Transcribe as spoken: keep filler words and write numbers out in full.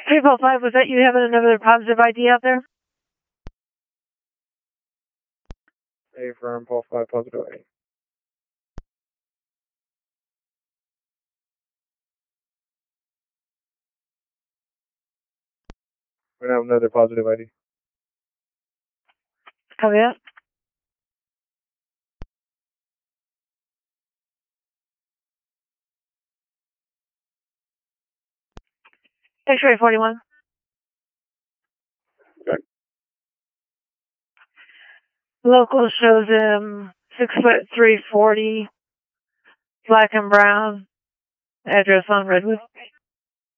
three four five, was that you having another positive I D out there? A firm, Paul five, positive I D. We're going to have another positive I D. Copy that. X-ray forty-one. Okay. Local shows him six foot three forty, black and brown. Address on Redwood.